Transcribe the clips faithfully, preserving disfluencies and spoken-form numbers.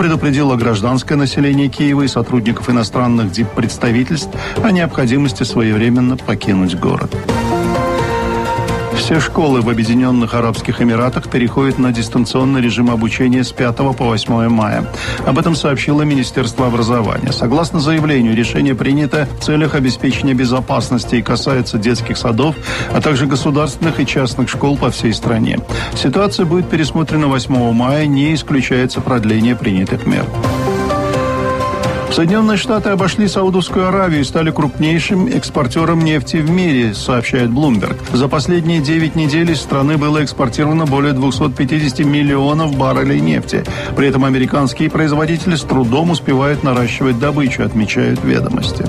предупредила гражданское население Киева и сотрудников иностранных диппредставительств о необходимости своевременно покинуть город. Все школы в Объединенных Арабских Эмиратах переходят на дистанционный режим обучения с пятого по восьмое мая. Об этом сообщило Министерство образования. Согласно заявлению, решение принято в целях обеспечения безопасности и касается детских садов, а также государственных и частных школ по всей стране. Ситуация будет пересмотрена восьмого мая, не исключается продление принятых мер. Соединенные Штаты обошли Саудовскую Аравию и стали крупнейшим экспортером нефти в мире, сообщает Bloomberg. За последние девять недель из страны было экспортировано более двухсот пятидесяти миллионов баррелей нефти. При этом американские производители с трудом успевают наращивать добычу, отмечают «Ведомости».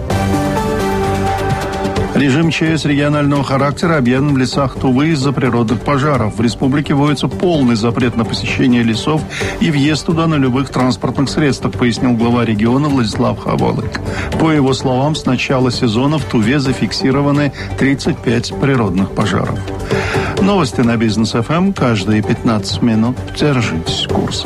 Режим ЧС регионального характера объявлен в лесах Тувы из-за природных пожаров. В республике вводится полный запрет на посещение лесов и въезд туда на любых транспортных средствах, пояснил глава региона Владислав Хаволык. По его словам, с начала сезона в Туве зафиксированы тридцать пять природных пожаров. Новости на Бизнес эф эм каждые пятнадцать минут. Держитесь курса.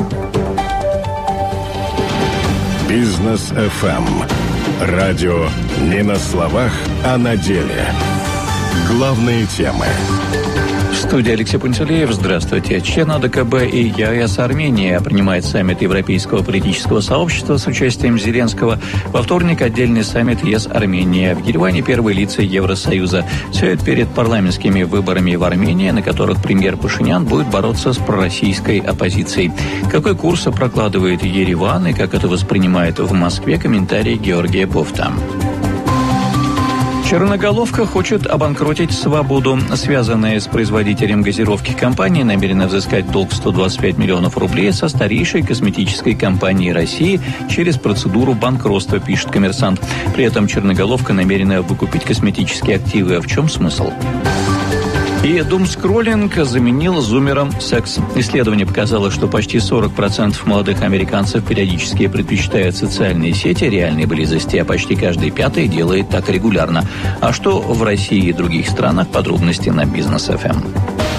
Бизнес эф эм. Радио не на словах, а на деле. Главные темы. В студии Алексей Пантелеев. Здравствуйте. Член о дэ ка бэ и е а эс Армения принимает саммит Европейского политического сообщества с участием Зеленского. Во вторник отдельный саммит ЕС Армения. В Ереване первые лица Евросоюза. Все это перед парламентскими выборами в Армении, на которых премьер Пашинян будет бороться с пророссийской оппозицией. Какой курс прокладывает Ереван и как это воспринимает в Москве, комментарий Георгия Бофта. Черноголовка хочет обанкротить «Свободу». Связанная с производителем газировки компания намерена взыскать долг в сто двадцать пять миллионов рублей со старейшей косметической компании России через процедуру банкротства, пишет «Коммерсант». При этом Черноголовка намерена выкупить косметические активы. А в чем смысл? И думскроллинг заменил зумером секс. Исследование показало, что почти сорок процентов молодых американцев периодически предпочитают социальные сети реальной близости, а почти каждый пятый делает так регулярно. А что в России и других странах? Подробности на Бизнес эф эм.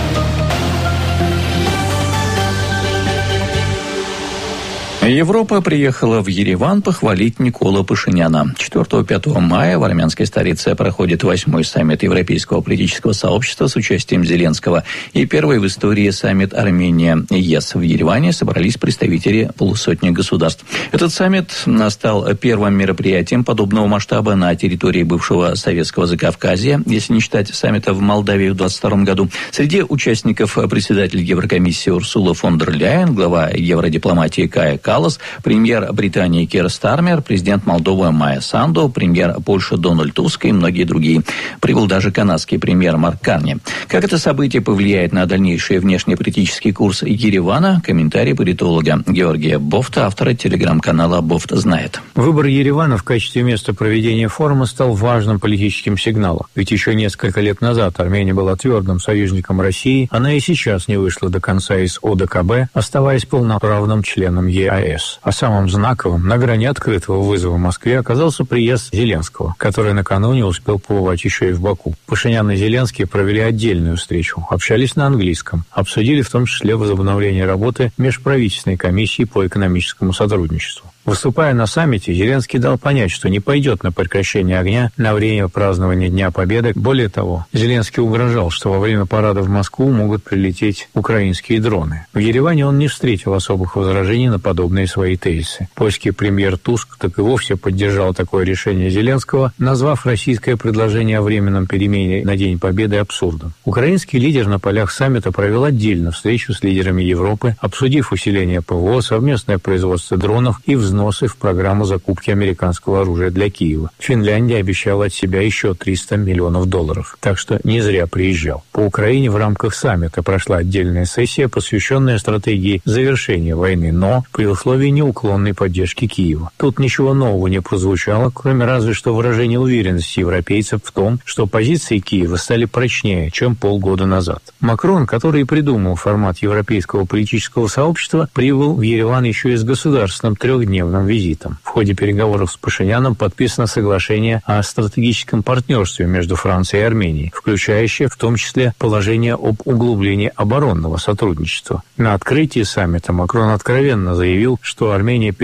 Европа приехала в Ереван похвалить Николу Пашиняна. четвёртого-пятого мая в армянской столице проходит восьмой саммит Европейского политического сообщества с участием Зеленского и первый в истории саммит Армения-ЕС. В Ереване собрались представители полусотни государств. Этот саммит стал первым мероприятием подобного масштаба на территории бывшего советского Закавказья, если не считать саммита в Молдавии в двадцать втором году. Среди участников председатель Еврокомиссии Урсула фон дер Ляйен, глава евродипломатии Кая Каллас, премьер Британии Кир Стармер, президент Молдовы Майя Санду, премьер Польши Дональд Туск и многие другие. Прибыл даже канадский премьер Марк Карни. Как это событие повлияет на дальнейший внешнеполитический курс Еревана? Комментарий политолога Георгия Бофта, автора телеграм-канала «Бофт знает». Выбор Еревана в качестве места проведения форума стал важным политическим сигналом. Ведь еще несколько лет назад Армения была твердым союзником России, она и сейчас не вышла до конца из о дэ ка бэ, оставаясь полноправным членом е а эс. А самым знаковым, на грани открытого вызова в Москве, оказался приезд Зеленского, который накануне успел побывать еще и в Баку. Пашинян и Зеленский провели отдельную встречу, общались на английском, обсудили в том числе возобновление работы межправительственной комиссии по экономическому сотрудничеству. Выступая на саммите, Зеленский дал понять, что не пойдет на прекращение огня на время празднования Дня Победы. Более того, Зеленский угрожал, что во время парада в Москву могут прилететь украинские дроны. В Ереване он не встретил особых возражений на подобные свои тезисы. Польский премьер Туск так и вовсе поддержал такое решение Зеленского, назвав российское предложение о временном перемене на День Победы абсурдом. Украинский лидер на полях саммита провел отдельно встречу с лидерами Европы, обсудив усиление ПВО, совместное производство дронов и взносы в программу закупки американского оружия для Киева. Финляндия обещала от себя еще триста миллионов долларов, так что не зря приезжал. По Украине в рамках саммита прошла отдельная сессия, посвященная стратегии завершения войны, но при условии неуклонной поддержки Киева. Тут ничего нового не прозвучало, кроме разве что выражения уверенности европейцев в том, что позиции Киева стали прочнее, чем полгода назад. Макрон, который придумал формат европейского политического сообщества, прибыл в Ереван еще и с государственным трехдневным визитом. В ходе переговоров с Пашиняном подписано соглашение о стратегическом партнерстве между Францией и Арменией, включающее в том числе положение об углублении оборонного сотрудничества. На открытии саммита Макрон откровенно заявил, что Армения